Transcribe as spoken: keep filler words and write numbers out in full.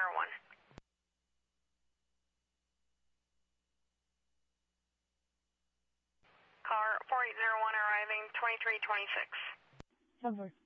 zero one. Car four eight zero one arriving twenty-three twenty-six. Favor.